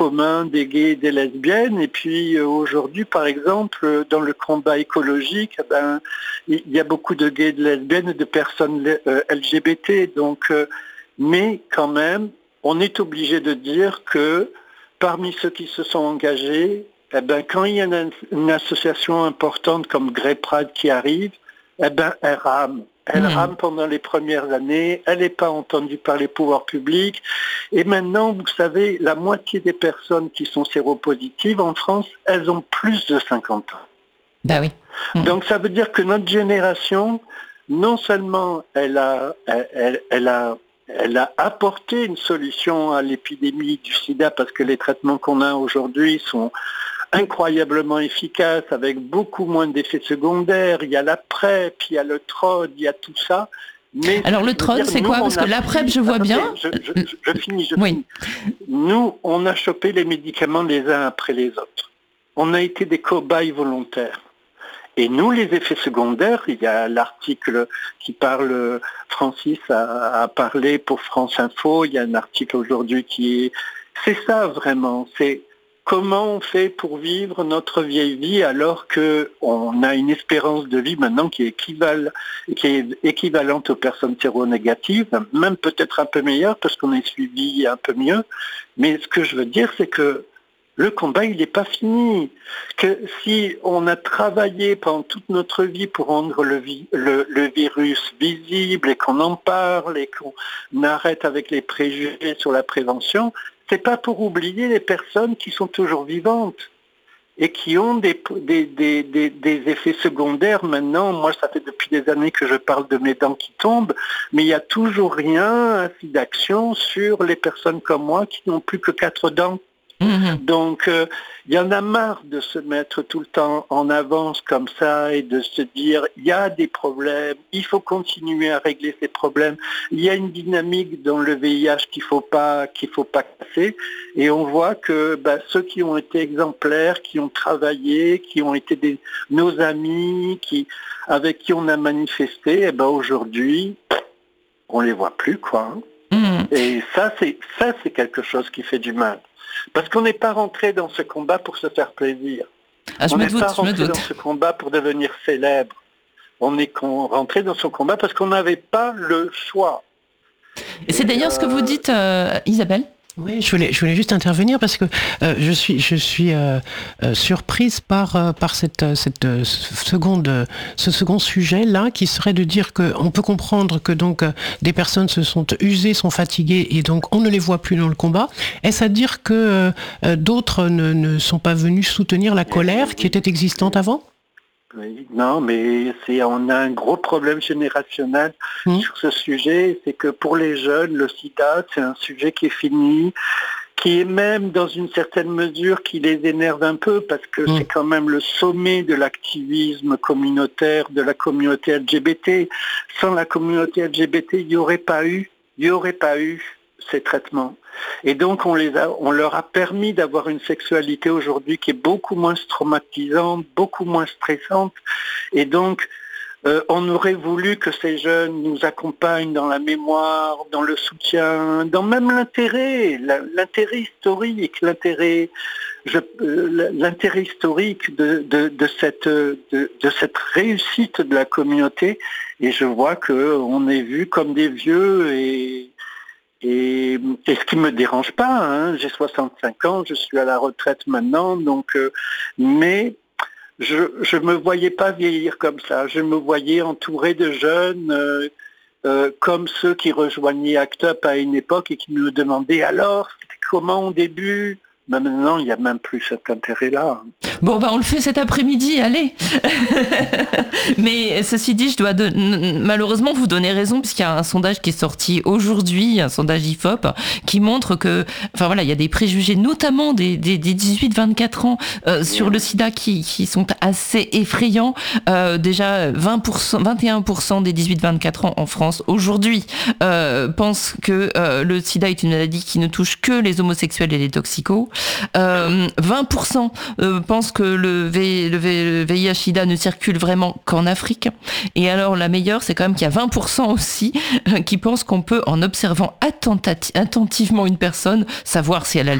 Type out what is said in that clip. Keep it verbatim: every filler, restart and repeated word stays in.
commun des gays et des lesbiennes. Et puis euh, aujourd'hui, par exemple, dans le combat écologique, eh ben, il y a beaucoup de gays et de lesbiennes et de personnes euh, L G B T. Donc, euh, mais quand même, on est obligé de dire que parmi ceux qui se sont engagés, eh ben, quand il y a une, une association importante comme Grey Pride qui arrive, eh ben, elle rame. Elle mmh. rame pendant les premières années, elle n'est pas entendue par les pouvoirs publics. Et maintenant, vous savez, la moitié des personnes qui sont séropositives en France, elles ont plus de cinquante ans. Ben oui. Mmh. Donc ça veut dire que notre génération, non seulement elle a, elle, elle, elle a, elle a apporté une solution à l'épidémie du sida parce que les traitements qu'on a aujourd'hui sont incroyablement efficace, avec beaucoup moins d'effets secondaires. Il y a la PrEP, il y a le T R O D, il y a tout ça. Mais alors le T R O D, c'est quoi? Parce que la PrEP, je vois bien. Je, je, je, je finis, je oui. finis. Nous, on a chopé les médicaments les uns après les autres. On a été des cobayes volontaires. Et nous, les effets secondaires, il y a l'article qui parle, Francis a, a parlé pour France Info, il y a un article aujourd'hui qui est... C'est ça vraiment, c'est... Comment on fait pour vivre notre vieille vie alors qu'on a une espérance de vie maintenant qui est, équival, qui est équivalente aux personnes séronégatives, même peut-être un peu meilleure parce qu'on est suivi un peu mieux. Mais ce que je veux dire, c'est que le combat, il n'est pas fini. Que si on a travaillé pendant toute notre vie pour rendre le, vi- le, le virus visible et qu'on en parle et qu'on arrête avec les préjugés sur la prévention, c'est pas pour oublier les personnes qui sont toujours vivantes et qui ont des, des, des, des, des effets secondaires maintenant. Moi, ça fait depuis des années que je parle de mes dents qui tombent, mais il n'y a toujours rien assez d'action sur les personnes comme moi qui n'ont plus que quatre dents. Mmh. Donc, il euh, y en a marre de se mettre tout le temps en avance comme ça et de se dire il y a des problèmes, il faut continuer à régler ces problèmes. Il y a une dynamique dans le V I H qu'il faut pas qu'il faut pas casser. Et on voit que bah, ceux qui ont été exemplaires, qui ont travaillé, qui ont été des, nos amis, qui avec qui on a manifesté, et ben aujourd'hui on les voit plus quoi. Mmh. Et ça c'est ça c'est quelque chose qui fait du mal. Parce qu'on n'est pas rentré dans ce combat pour se faire plaisir. Ah, je on me n'est doute, pas je me rentré doute. dans ce combat pour devenir célèbre. On est rentré dans ce combat parce qu'on n'avait pas le choix. Et c'est Et d'ailleurs euh... ce que vous dites, euh, Isabelle. Oui, je voulais, je voulais juste intervenir parce que euh, je suis, je suis euh, euh, surprise par euh, par cette cette euh, seconde, ce second sujet là, qui serait de dire que on peut comprendre que donc euh, des personnes se sont usées, sont fatiguées et donc on ne les voit plus dans le combat. Est-ce à dire que euh, d'autres ne, ne sont pas venus soutenir la colère qui était existante avant? Oui, non, mais c'est, on a un gros problème générationnel mmh. sur ce sujet. C'est que pour les jeunes, le sida, c'est un sujet qui est fini, qui est même dans une certaine mesure qui les énerve un peu parce que mmh. c'est quand même le sommet de l'activisme communautaire de la communauté L G B T. Sans la communauté L G B T, il n'y aurait pas eu, il n'y aurait pas eu ces traitements. Et donc on, les a, on leur a permis d'avoir une sexualité aujourd'hui qui est beaucoup moins traumatisante, beaucoup moins stressante. Et donc euh, on aurait voulu que ces jeunes nous accompagnent dans la mémoire, dans le soutien, dans même l'intérêt, l'intérêt historique, l'intérêt, je, l'intérêt historique de, de, de, cette, de, de cette réussite de la communauté. Et je vois qu'on est vus comme des vieux et Et, et ce qui me dérange pas, hein, j'ai soixante-cinq ans, je suis à la retraite maintenant, donc, euh, mais je je me voyais pas vieillir comme ça. Je me voyais entouré de jeunes, euh, euh, comme ceux qui rejoignaient ACT UP à une époque et qui me demandaient alors, c'était comment au début? Ben maintenant, il n'y a même plus cet intérêt-là. Bon, bah on le fait cet après-midi, allez. Mais ceci dit, je dois de... malheureusement vous donner raison, puisqu'il y a un sondage qui est sorti aujourd'hui, un sondage I F O P, qui montre que, enfin voilà, il y a des préjugés, notamment des, des, des dix-huit vingt-quatre ans euh, sur le sida qui, qui sont assez effrayants. Euh, déjà, vingt pour cent, vingt et un pour cent des dix-huit vingt-quatre ans en France aujourd'hui euh, pensent que euh, le sida est une maladie qui ne touche que les homosexuels et les toxicos. Euh, vingt pour cent euh, pensent que le, v, le, v, le V I H SIDA ne circule vraiment qu'en Afrique. Et alors la meilleure, c'est quand même qu'il y a vingt pour cent aussi euh, qui pensent qu'on peut, en observant attentati- attentivement une personne, savoir si elle a le